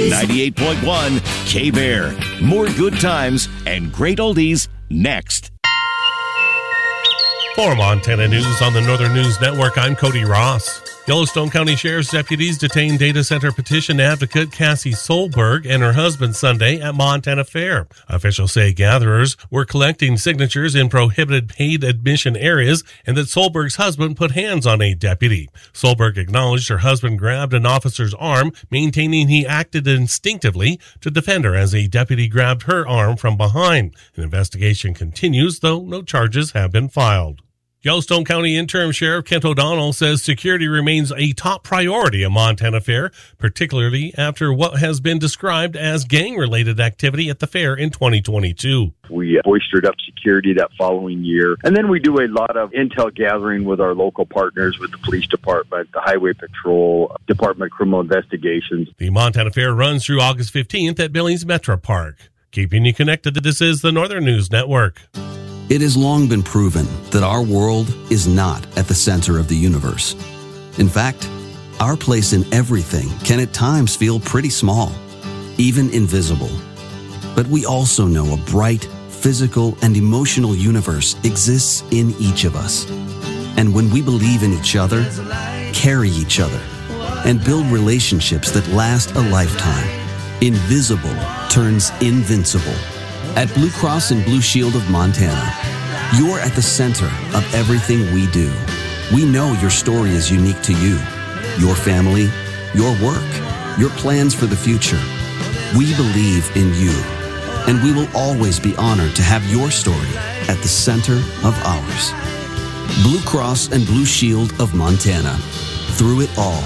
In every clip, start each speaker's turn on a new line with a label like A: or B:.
A: 98.1 K-Bear. More good times and great oldies next.
B: For Montana News on the Northern News Network, I'm Cody Ross. Yellowstone County Sheriff's deputies detained data center petition advocate Cassie Solberg and her husband Sunday at Montana Fair. Officials say gatherers were collecting signatures in prohibited paid admission areas and that Solberg's husband put hands on a deputy. Solberg acknowledged her husband grabbed an officer's arm, maintaining he acted instinctively to defend her as a deputy grabbed her arm from behind. An investigation continues, though no charges have been filed. Yellowstone County Interim Sheriff Kent O'Donnell says security remains a top priority at Montana Fair, particularly after what has been described as gang-related activity at the fair in 2022.
C: We boistered up security that following year, and then we do a lot of intel gathering with our local partners, with the police department, the highway patrol, Department of Criminal Investigations.
B: The Montana Fair runs through August 15th at Billings Metro Park. Keeping you connected, this is the Northern News Network.
D: It has long been proven that our world is not at the center of the universe. In fact, our place in everything can at times feel pretty small, even invisible. But we also know a bright, physical, and emotional universe exists in each of us. And when we believe in each other, carry each other, and build relationships that last a lifetime, invisible turns invincible. At Blue Cross and Blue Shield of Montana, you're at the center of everything we do. We know your story is unique to you, your family, your work, your plans for the future. We believe in you, and we will always be honored to have your story at the center of ours. Blue Cross and Blue Shield of Montana. Through it all.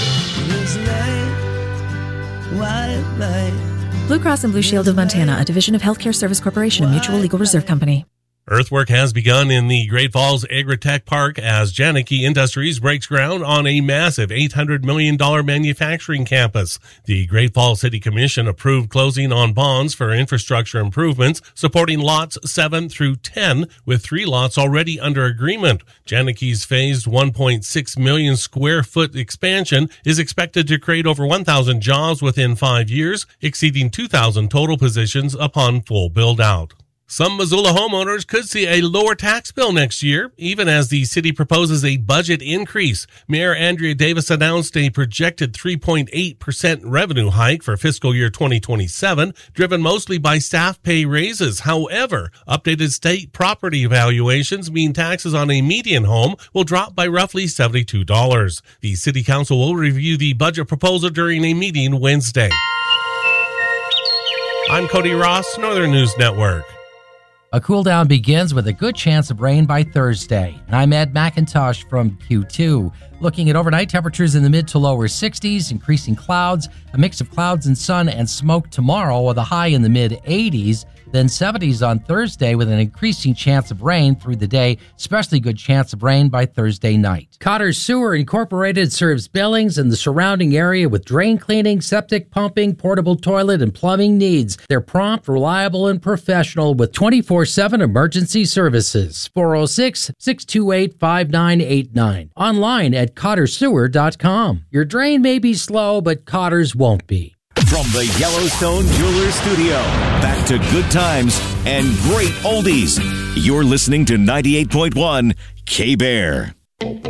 E: Blue Cross and Blue Shield of Montana, a division of Healthcare Service Corporation, a mutual legal reserve company.
B: Earthwork has begun in the Great Falls Agritech Park as Janeke Industries breaks ground on a massive $800 million manufacturing campus. The Great Falls City Commission approved closing on bonds for infrastructure improvements, supporting lots 7 through 10, with 3 lots already under agreement. Janeke's phased 1.6 million square foot expansion is expected to create over 1,000 jobs within 5 years, exceeding 2,000 total positions upon full build-out. Some Missoula homeowners could see a lower tax bill next year, even as the city proposes a budget increase. Mayor Andrea Davis announced a projected 3.8% revenue hike for fiscal year 2027, driven mostly by staff pay raises. However, updated state property evaluations mean taxes on a median home will drop by roughly $72. The city council will review the budget proposal during a meeting Wednesday. I'm Cody Ross, Northern News Network.
F: A cool down begins with a good chance of rain by Thursday. I'm Ed McIntosh from Q2. Looking at overnight temperatures in the mid to lower 60s, increasing clouds, a mix of clouds and sun and smoke tomorrow with a high in the mid 80s, then 70s on Thursday with an increasing chance of rain through the day, especially good chance of rain by Thursday night. Cotter Sewer Incorporated serves Billings and the surrounding area with drain cleaning, septic pumping, portable toilet, and plumbing needs. They're prompt, reliable, and professional with 24/7 emergency services. 406-628-5989. Online at CotterSewer.com. Your drain may be slow, but Cotter's won't be.
A: From the Yellowstone Jewelers Studio, back to good times and great oldies. You're listening to 98.1 K-Bear.